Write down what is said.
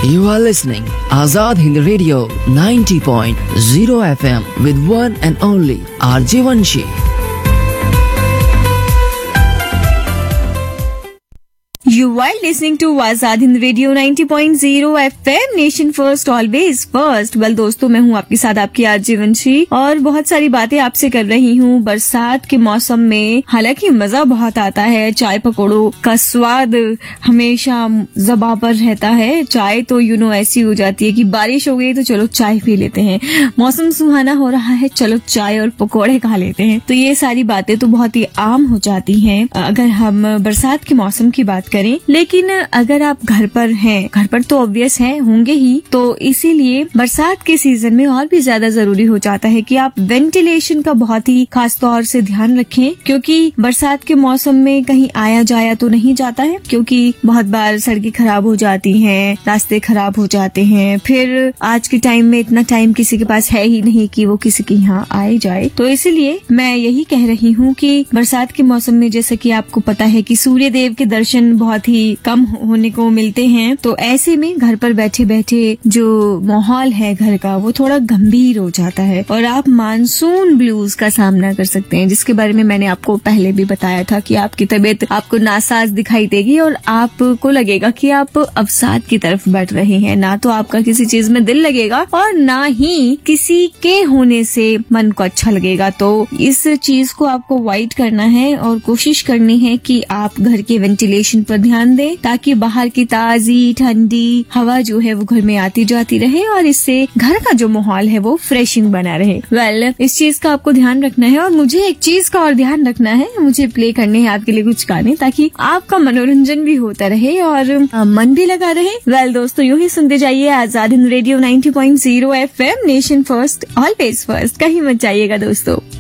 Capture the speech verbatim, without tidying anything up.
You are listening Azad Hind Radio ninety point zero F M with one and only R J Vanshi. You are listening to Azad Hind Radio ninety point zero F M, Nation First, Always First. well, दोस्तों, मैं हूँ आपके साथ आपकी RJ वंशी और बहुत सारी बातें आपसे कर रही हूँ बरसात के मौसम में। हालांकि मजा बहुत आता है, चाय पकौड़ों का स्वाद हमेशा ज़बां पर रहता है। चाय तो यू नो ऐसी हो जाती है कि बारिश हो गई तो चलो चाय पी लेते हैं, मौसम सुहाना हो रहा है चलो चाय और पकौड़े खा लेते हैं। तो ये सारी बातें तो बहुत ही आम हो जाती हैं अगर हम बरसात के मौसम की बात करें। लेकिन अगर आप घर पर हैं, घर पर तो ऑब्वियस है होंगे ही, तो इसीलिए बरसात के सीजन में और भी ज्यादा जरूरी हो जाता है कि आप वेंटिलेशन का बहुत ही खास तौर से ध्यान रखें, क्योंकि बरसात के मौसम में कहीं आया जाया तो नहीं जाता है, क्योंकि बहुत बार सड़कें खराब हो जाती हैं, रास्ते खराब हो जाते हैं। फिर आज के टाइम में इतना टाइम किसी के पास है ही नहीं कि वो किसी के यहाँ आए जाए। तो इसीलिए मैं यही कह रही हूँ कि बरसात के मौसम में जैसे कि आपको पता है कि सूर्य देव के दर्शन बहुत ही कम होने को मिलते हैं, तो ऐसे में घर पर बैठे बैठे जो माहौल है घर का वो थोड़ा गंभीर हो जाता है और आप मानसून ब्लूज का सामना कर सकते हैं, जिसके बारे में मैंने आपको पहले भी बताया था कि आपकी तबीयत आपको नासाज दिखाई देगी और आपको लगेगा कि आप अवसाद की तरफ बढ़ रहे हैं। ना तो आपका किसी चीज में दिल लगेगा और ना ही किसी के होने से मन को अच्छा लगेगा। तो इस चीज को आपको अवॉइड करना है और कोशिश करनी है कि आप घर के वेंटिलेशन पर ध्यान दें, ताकि बाहर की ताजी ठंडी हवा जो है वो घर में आती जाती रहे और इससे घर का जो माहौल है वो फ्रेशिंग बना रहे। वेल well, इस चीज का आपको ध्यान रखना है और मुझे एक चीज का और ध्यान रखना है, मुझे प्ले करने हैं आपके लिए कुछ गाने ताकि आपका मनोरंजन भी होता रहे और मन भी लगा रहे। वेल well, दोस्तों, यूं ही सुनते जाइए Azad Hind radio ninety point zero F M, nation first always first. कहीं मत जाइएगा दोस्तों।